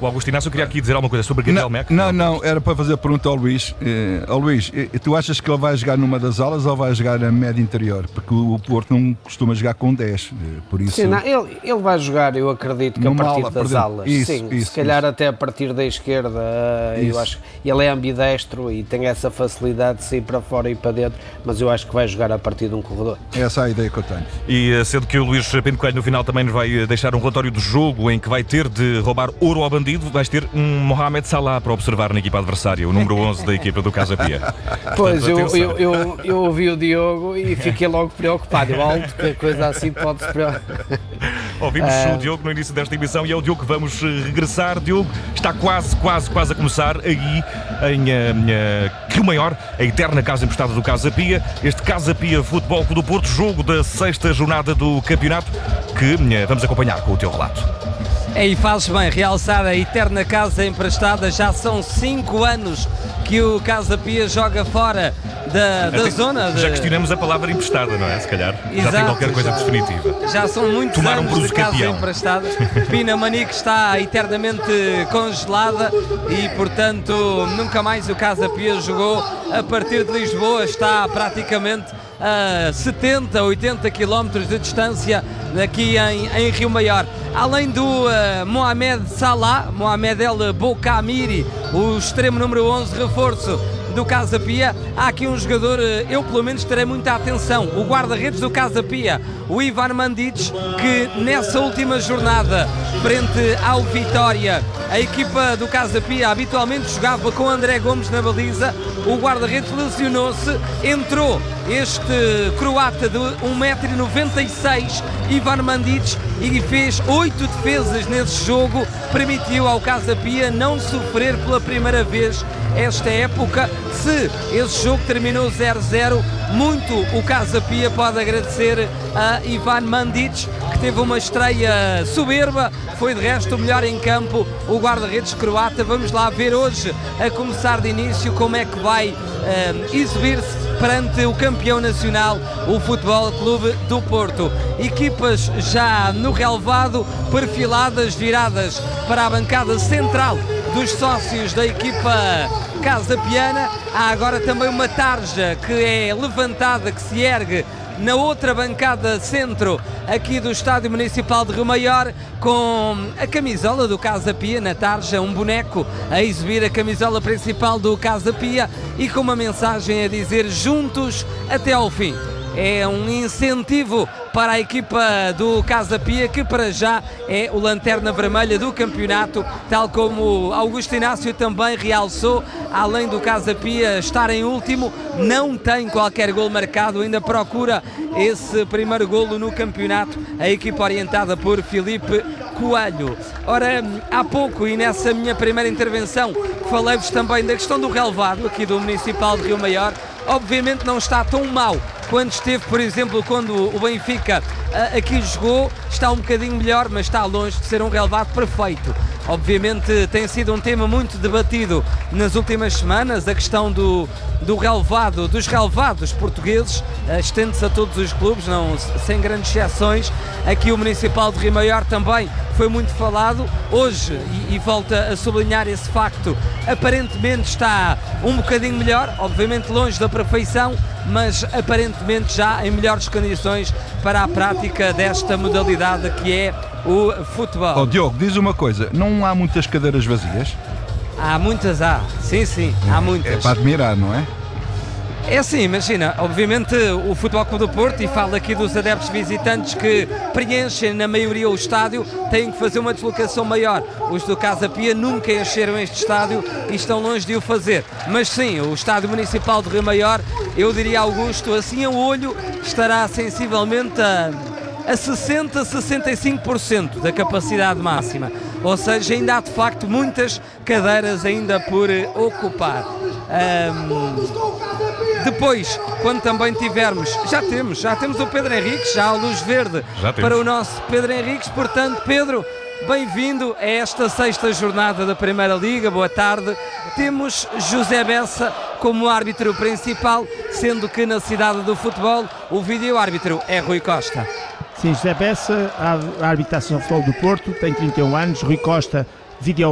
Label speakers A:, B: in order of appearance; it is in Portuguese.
A: O Augusto Inácio queria aqui dizer alguma coisa sobre Gabriel Mac.
B: Não, era para fazer a pergunta ao Luís. Luís, tu achas que ele vai jogar numa das alas ou vai jogar a média interior? Porque o Porto não costuma jogar com 10, por isso...
C: Sim, não, ele vai jogar, eu acredito que a partir das alas. Se calhar até a partir da esquerda, eu acho que ele é ambidestro e tem essa facilidade de sair para fora e para dentro, mas eu acho que vai jogar a partir de um corredor.
B: Essa é a ideia que eu tenho.
A: E sendo que o Luís Pinto Coelho no final também nos vai deixar um relatório do jogo em que vai ter de roubar ouro ao bandido, vais ter um Mohamed Salah para observar na equipa adversária, o número 11 da equipa do Casa Pia.
C: Pois, eu ouvi o Diogo e fiquei logo preocupado. Eu alto que a coisa assim pode se preocupar.
A: Ouvimos o Diogo no início desta emissão e é o Diogo que vamos regressar. Diogo, está quase a começar aí em Rio Maior, a eterna casa emprestada do Casa Pia. Este Casa Pia Futebol Clube do Porto, jogo da 6ª jornada do campeonato, que vamos acompanhar com o teu relato.
D: E fazes bem realçar a eterna casa emprestada. Já são 5 anos que o Casa Pia joga fora da zona.
A: Já questionamos a palavra emprestada, não é? Se calhar.
D: Exato,
A: já tem qualquer coisa definitiva.
D: Já são muitos anos de casa emprestada. Pina Manique está eternamente congelada e, portanto, nunca mais o Casa Pia jogou a partir de Lisboa. Está praticamente a 70, 80 km de distância daqui em Rio Maior. Além do Mohamed Salah, Mohamed El Boukamiri, o extremo número 11, reforço do Casa Pia, há aqui um jogador, eu pelo menos terei muita atenção, o guarda-redes do Casa Pia, o Ivan Mandic, que nessa última jornada, frente ao Vitória, a equipa do Casa Pia habitualmente jogava com André Gomes na baliza, o guarda-redes lesionou-se, entrou este croata de 1,96m, Ivan Mandic, e fez 8 defesas nesse jogo, permitiu ao Casa Pia não sofrer pela primeira vez esta época. Se esse jogo terminou 0-0, muito o Casa Pia pode agradecer a Ivan Mandic, que teve uma estreia soberba, foi de resto o melhor em campo, o guarda-redes croata. Vamos lá ver hoje, a começar de início, como é que vai exibir-se perante o campeão nacional, o Futebol Clube do Porto. Equipas já no relevado, perfiladas, viradas para a bancada central dos sócios da equipa Casa Piana. Há agora também uma tarja que é levantada, que se ergue na outra bancada centro aqui do Estádio Municipal de Rio Maior, com a camisola do Casa Pia na tarja, um boneco a exibir a camisola principal do Casa Pia e com uma mensagem a dizer: juntos até ao fim. É um incentivo para a equipa do Casa Pia, que para já é o lanterna vermelha do campeonato, tal como Augusto Inácio também realçou. Além do Casa Pia estar em último, não tem qualquer gol marcado, ainda procura esse primeiro golo no campeonato, a equipa orientada por Filipe Coelho. Ora, há pouco, e nessa minha primeira intervenção, falei-vos também da questão do relevado aqui do Municipal de Rio Maior. Obviamente não está tão mau quando esteve, por exemplo, quando o Benfica aqui jogou. Está um bocadinho melhor, mas está longe de ser um relevado perfeito. Obviamente tem sido um tema muito debatido nas últimas semanas, a questão do relevado, dos relevados portugueses, estende-se a todos os clubes, não, sem grandes exceções. Aqui o Municipal de Rio Maior também foi muito falado hoje, e volta a sublinhar esse facto. Aparentemente está um bocadinho melhor, obviamente longe da perfeição, mas aparentemente já em melhores condições para a prática desta modalidade que é o futebol.
B: Oh, Diogo, diz uma coisa, não há muitas cadeiras vazias?
D: Há muitas, sim, há muitas.
B: É para admirar, não é?
D: É assim, imagina, obviamente o Futebol Clube do Porto, e falo aqui dos adeptos visitantes que preenchem na maioria o estádio, têm que fazer uma deslocação maior. Os do Casa Pia nunca encheram este estádio e estão longe de o fazer. Mas sim, o Estádio Municipal de Rio Maior, eu diria, Augusto, assim a olho, estará sensivelmente a 60, 65% da capacidade máxima. Ou seja, ainda há de facto muitas cadeiras ainda por ocupar. Depois, quando também tivermos, já temos o Pedro Henriques, já a luz verde para o nosso Pedro Henriques. Portanto, Pedro, bem-vindo a esta 6ª jornada da Primeira Liga, boa tarde. Temos José Bessa como árbitro principal, sendo que na cidade do futebol o vídeo-árbitro é Rui Costa.
E: Sim, José Bessa, a arbitrar do Futebol do Porto, tem 31 anos, Rui Costa, vídeo